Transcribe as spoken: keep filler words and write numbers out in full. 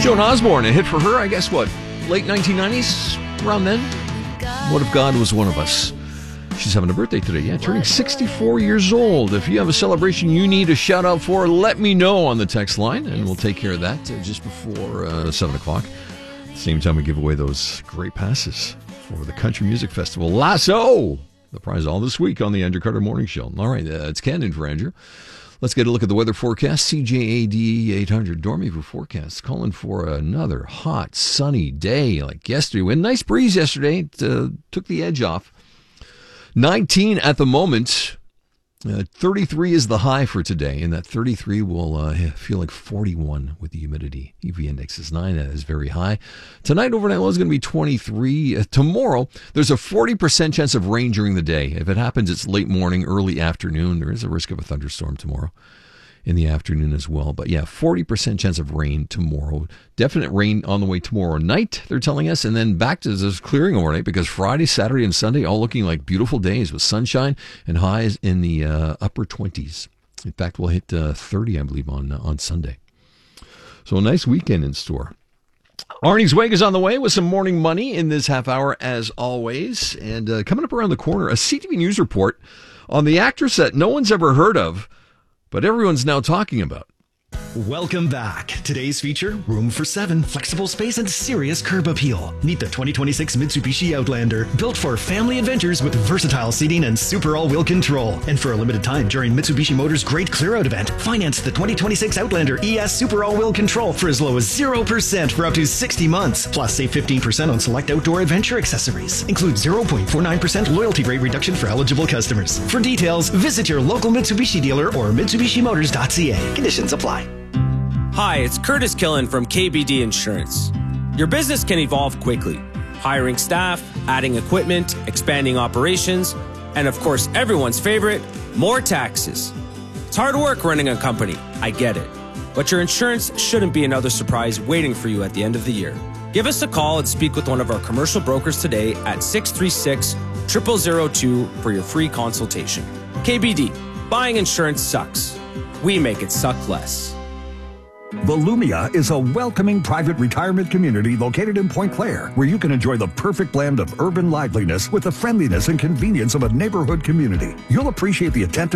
Joan Osborne, a hit for her, I guess, what, late nineteen nineties, around then? What if God was one of us? She's having a birthday today, yeah, turning sixty-four years old. If you have a celebration you need a shout-out for, let me know on the text line, and we'll take care of that uh, just before uh, seven o'clock. At the same time, we give away those great passes for the Country Music Festival. Lasso! The prize all this week on the Andrew Carter Morning Show. All right, uh, it's Ken in for Andrew. Let's get a look at the weather forecast. C J A D eight hundred Dormivue forecast calling for another hot, sunny day like yesterday. We had a nice breeze yesterday. It uh, took the edge off. nineteen at the moment. Uh, thirty-three is the high for today, and that thirty-three will uh, feel like forty-one with the humidity. U V index is nine. That is very high. Tonight, overnight low is going to be twenty-three. Uh, tomorrow, there's a forty percent chance of rain during the day. If it happens, it's late morning, early afternoon. There is a risk of a thunderstorm tomorrow in the afternoon as well. But yeah, forty percent chance of rain tomorrow. Definite rain on the way tomorrow night, they're telling us. And then back to this clearing overnight because Friday, Saturday, and Sunday all looking like beautiful days with sunshine and highs in the uh, upper twenties. In fact, we'll hit uh, thirty, I believe, on, uh, on Sunday. So a nice weekend in store. Arnie's Wake is on the way with some morning money in this half hour as always. And uh, coming up around the corner, a C T V News report on the actress that no one's ever heard of, but everyone's now talking about. Welcome back. Today's feature, room for seven, flexible space, and serious curb appeal. Meet the twenty twenty-six Mitsubishi Outlander, built for family adventures with versatile seating and super all-wheel control. And for a limited time during Mitsubishi Motors' Great Clear-Out event, finance the twenty twenty-six Outlander E S Super All-Wheel Control for as low as zero percent for up to sixty months. Plus, save fifteen percent on select outdoor adventure accessories. Include zero point four nine percent loyalty rate reduction for eligible customers. For details, visit your local Mitsubishi dealer or Mitsubishi Motors dot C A. Conditions apply. Hi, it's Curtis Killen from K B D Insurance. Your business can evolve quickly. Hiring staff, adding equipment, expanding operations, and of course, everyone's favorite, more taxes. It's hard work running a company, I get it. But your insurance shouldn't be another surprise waiting for you at the end of the year. Give us a call and speak with one of our commercial brokers today at six three six, zero zero zero two for your free consultation. K B D, buying insurance sucks. We make it suck less. Volumia is a welcoming private retirement community located in Point Claire, where you can enjoy the perfect blend of urban liveliness with the friendliness and convenience of a neighborhood community. You'll appreciate the attentive